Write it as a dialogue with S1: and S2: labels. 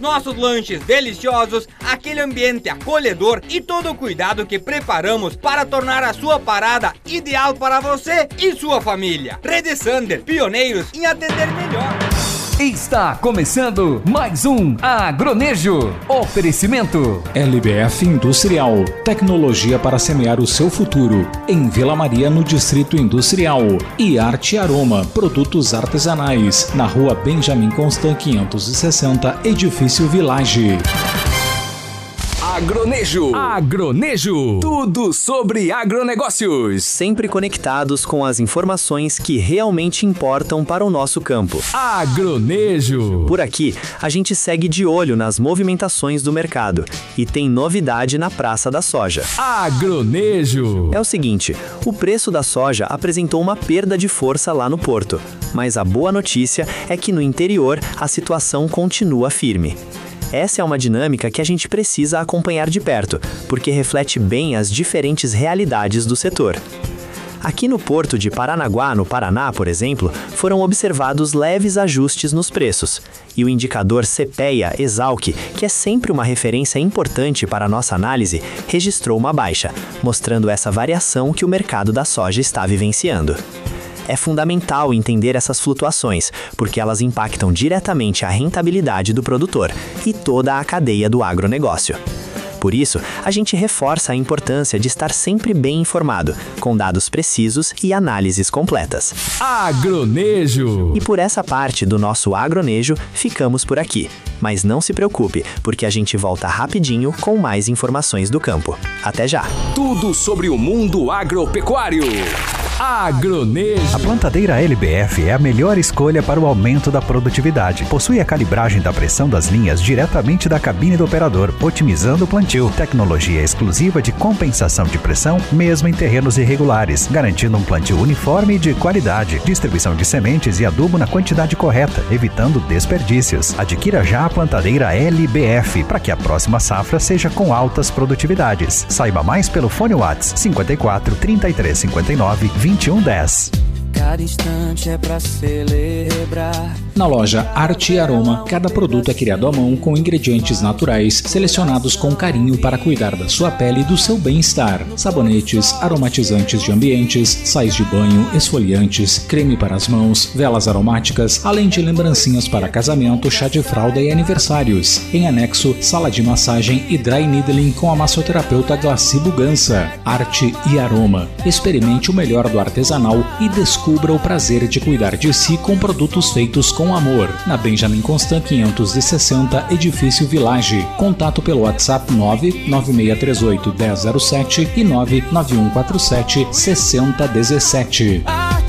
S1: nossos lanches deliciosos, aquele ambiente acolhedor e todo o cuidado que preparamos para tornar a sua parada ideal para você e sua família. Rede Sander, pioneiros em atender melhor.
S2: Está começando mais um Agronejo. Oferecimento
S3: LBF Industrial, tecnologia para semear o seu futuro. Em Vila Maria, no Distrito Industrial. E Arte Aroma, produtos artesanais. Na Rua Benjamin Constant 560, Edifício Village.
S2: Agronejo. Tudo sobre agronegócios.
S4: Sempre conectados com as informações que realmente importam para o nosso campo.
S2: Agronejo.
S4: Por aqui, a gente segue de olho nas movimentações do mercado e tem novidade na Praça da Soja.
S2: Agronejo.
S4: É o seguinte, o preço da soja apresentou uma perda de força lá no porto, mas a boa notícia é que no interior a situação continua firme. Essa é uma dinâmica que a gente precisa acompanhar de perto, porque reflete bem as diferentes realidades do setor. Aqui no porto de Paranaguá, no Paraná, por exemplo, foram observados leves ajustes nos preços. E o indicador CPEA-Exalc, que é sempre uma referência importante para a nossa análise, registrou uma baixa, mostrando essa variação que o mercado da soja está vivenciando. É fundamental entender essas flutuações, porque elas impactam diretamente a rentabilidade do produtor e toda a cadeia do agronegócio. Por isso, a gente reforça a importância de estar sempre bem informado, com dados precisos e análises completas.
S2: Agronejo.
S4: E por essa parte do nosso Agronejo, ficamos por aqui. Mas não se preocupe, porque a gente volta rapidinho com mais informações do campo. Até já!
S2: Tudo sobre o mundo agropecuário. Agronejo.
S5: A plantadeira LBF é a melhor escolha para o aumento da produtividade. Possui a calibragem da pressão das linhas diretamente da cabine do operador, otimizando o plantio. Tecnologia exclusiva de compensação de pressão, mesmo em terrenos irregulares, garantindo um plantio uniforme e de qualidade. Distribuição de sementes e adubo na quantidade correta, evitando desperdícios. Adquira já a plantadeira LBF para que a próxima safra seja com altas produtividades. Saiba mais pelo fone WhatsApp 54 33 59 2110.
S6: Cada instante é pra celebrar.
S3: Na loja Arte e Aroma, cada produto é criado à mão com ingredientes naturais, selecionados com carinho para cuidar da sua pele e do seu bem-estar. Sabonetes, aromatizantes de ambientes, sais de banho, esfoliantes, creme para as mãos, velas aromáticas, além de lembrancinhas para casamento, chá de fralda e aniversários. Em anexo, sala de massagem e dry needling com a massoterapeuta Glaci Bugança. Arte e Aroma. Experimente o melhor do artesanal e descubra o prazer de cuidar de si com produtos feitos com amor. Na Benjamin Constant 560, Edifício Village. Contato pelo WhatsApp 99638 1007 e 99147 6017.